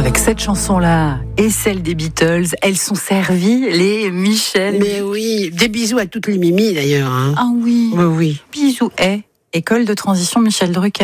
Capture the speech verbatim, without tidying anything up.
Avec cette chanson-là et celle des Beatles, elles sont servies, les Michel. Mais oui, des bisous à toutes les Mimi d'ailleurs. Hein. Ah oui. Oui, oui. Bisous. Eh, école de transition Michel Drucker.